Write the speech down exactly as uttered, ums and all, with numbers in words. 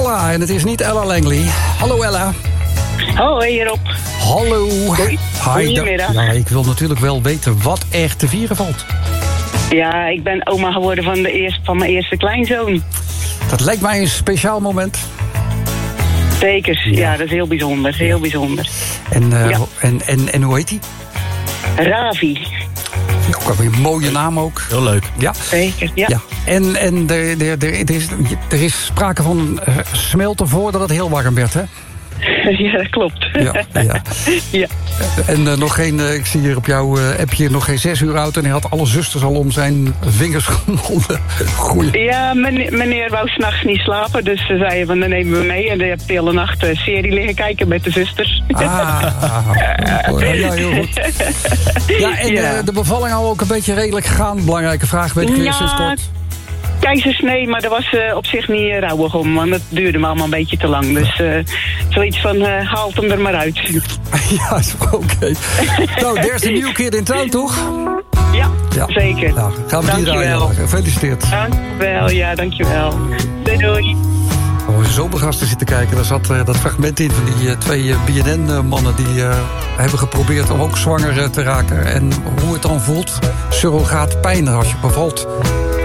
Ella. En het is niet Ella Langley. Hallo Ella. Hoi Rob. Hallo. Hoi. Goedemiddag. Ja, ik wil natuurlijk wel weten wat er te vieren valt. Ja, ik ben oma geworden van, de eerste, van mijn eerste kleinzoon. Dat lijkt mij een speciaal moment. Zeker, ja, ja dat is heel bijzonder. Heel bijzonder. En, uh, ja. en, en, en hoe heet hij? Ravi. Ook weer een mooie naam ook. Heel leuk. Ja. Zeker, ja. ja. En, en er, er, er, er, is, er is sprake van uh, smelten voordat het heel warm werd, hè? Ja, dat klopt. Ja, ja. ja. En uh, nog geen, uh, ik zie hier op jouw uh, appje nog geen zes uur oud... en hij had alle zusters al om zijn vingers genomen. Goeie. Ja, meneer, meneer wou s'nachts niet slapen, dus ze zeiden van dan nemen we mee. En dan heb je de hele nacht uh, serie liggen kijken met de zusters. Ah, ja, heel goed. Ja, en ja. Uh, de bevalling al ook een beetje redelijk gegaan. Belangrijke vraag, weet ik weer sinds kort. Keizersnee, maar daar was uh, op zich niet uh, rouwig om. Want dat duurde me allemaal een beetje te lang. Dus uh, zoiets van, uh, haalt hem er maar uit. Ja, oké. Okay. Nou, there's a new kid in town, toch? Ja, ja. zeker. Nou, gaan we hier aan. Gefeliciteerd. Dankjewel, ja, dankjewel. Doei, doei. Als we zo begasten zitten kijken, daar zat uh, dat fragment in van die uh, twee uh, B N N-mannen die uh, hebben geprobeerd om ook zwanger uh, te raken. En hoe het dan voelt, surrogaat pijn als je bevalt.